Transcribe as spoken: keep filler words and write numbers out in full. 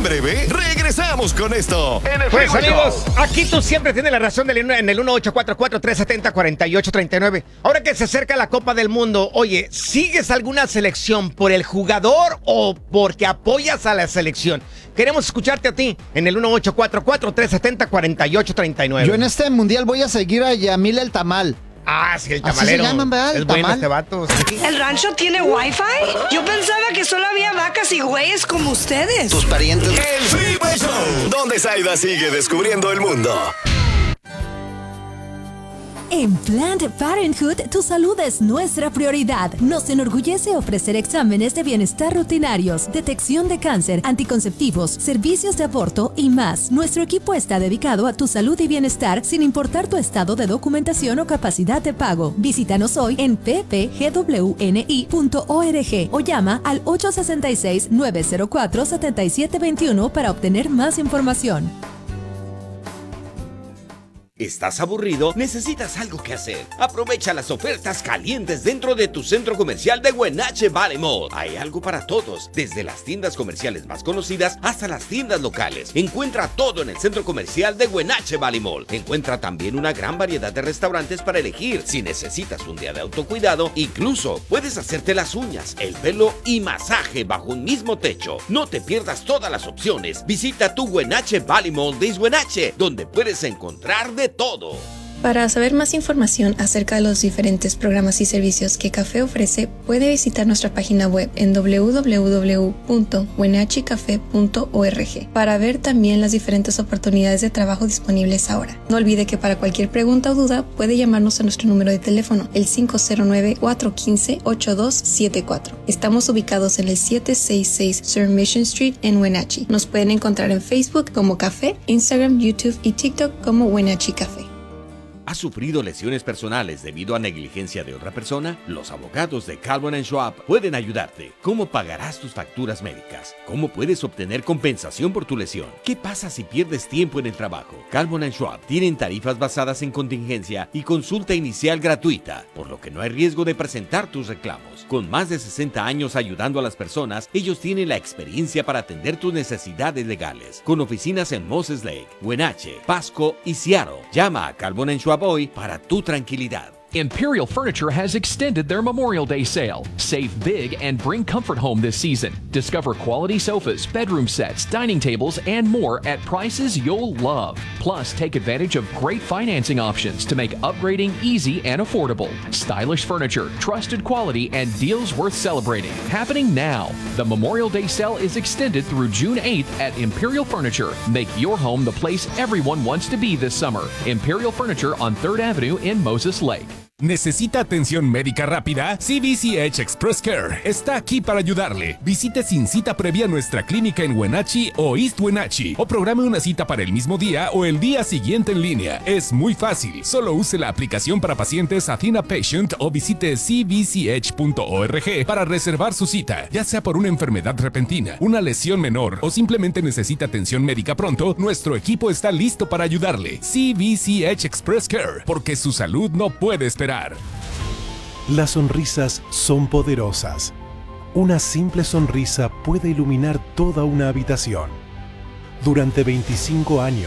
breve, regresamos con esto. En el Pues Freeway amigos, Show. aquí tú siempre tienes la razón del, en el uno ocho cuatro cuatro, tres siete cero, cuatro ocho tres nueve. Ahora que se acerca la Copa del Mundo, oye, ¿sigues alguna selección por el jugador o porque apoyas a la selección? Queremos escucharte a ti en el uno ocho cuatro cuatro, tres siete cero, cuatro ocho tres nueve. Yo en este mundial voy a seguir a Yamil el Tamal. Ah, sí, el Así tamalero. se llaman, ¿verdad? El Es bueno tamal. este vato, sí. ¿El rancho tiene wifi? Yo pensaba que solo había vacas y güeyes como ustedes. Tus parientes. El Freeway Show, donde Zaida sigue descubriendo el mundo. En Planned Parenthood, tu salud es nuestra prioridad. Nos enorgullece ofrecer exámenes de bienestar rutinarios, detección de cáncer, anticonceptivos, servicios de aborto y más. Nuestro equipo está dedicado a tu salud y bienestar sin importar tu estado de documentación o capacidad de pago. Visítanos hoy en p p g w n i punto org o llama al ocho seis seis, nueve cero cuatro, siete siete dos uno para obtener más información. ¿Estás aburrido? ¿Necesitas algo que hacer? Aprovecha las ofertas calientes dentro de tu centro comercial de Wenatchee Valley Mall. Hay algo para todos, desde las tiendas comerciales más conocidas hasta las tiendas locales. Encuentra todo en el centro comercial de Wenatchee Valley Mall. Encuentra también una gran variedad de restaurantes para elegir. Si necesitas un día de autocuidado, incluso puedes hacerte las uñas, el pelo y masaje bajo un mismo techo. No te pierdas todas las opciones. Visita tu Wenatchee Valley Mall de Wenatchee, donde puedes encontrar de todo. Para saber más información acerca de los diferentes programas y servicios que Café ofrece, puede visitar nuestra página web en doble u doble u doble u punto wenatchee café punto org para ver también las diferentes oportunidades de trabajo disponibles ahora. No olvide que para cualquier pregunta o duda puede llamarnos a nuestro número de teléfono, el cinco cero nueve, cuatro uno cinco, ocho dos siete cuatro. Estamos ubicados en el siete seis seis Sur Mission Street en Wenatchee. Nos pueden encontrar en Facebook como Café, Instagram, YouTube y TikTok como Wenatchee Café. ¿Has sufrido lesiones personales debido a negligencia de otra persona? Los abogados de Calvin and Schwab pueden ayudarte. ¿Cómo pagarás tus facturas médicas? ¿Cómo puedes obtener compensación por tu lesión? ¿Qué pasa si pierdes tiempo en el trabajo? Calvin and Schwab tienen tarifas basadas en contingencia y consulta inicial gratuita, por lo que no hay riesgo de presentar tus reclamos. Con más de sesenta años ayudando a las personas, ellos tienen la experiencia para atender tus necesidades legales. Con oficinas en Moses Lake, Wenatchee, Pasco y Seattle. Llama a Calvin and Schwab hoy para tu tranquilidad. Imperial Furniture has extended their Memorial Day sale. Save big and bring comfort home this season. Discover quality sofas, bedroom sets, dining tables, and more at prices you'll love. Plus, take advantage of great financing options to make upgrading easy and affordable. Stylish furniture, trusted quality, and deals worth celebrating. Happening now. The Memorial Day sale is extended through June eighth at Imperial Furniture. Make your home the place everyone wants to be this summer. Imperial Furniture on third Avenue in Moses Lake. ¿Necesita atención médica rápida? C B C H Express Care está aquí para ayudarle. Visite sin cita previa nuestra clínica en Wenatchee o East Wenatchee o programe una cita para el mismo día o el día siguiente en línea. Es muy fácil. Solo use la aplicación para pacientes Athena Patient o visite c b c h punto org para reservar su cita. Ya sea por una enfermedad repentina, una lesión menor o simplemente necesita atención médica pronto, nuestro equipo está listo para ayudarle. C B C H Express Care, porque su salud no puede esperar. Las sonrisas son poderosas. Una simple sonrisa puede iluminar toda una habitación. Durante veinticinco años,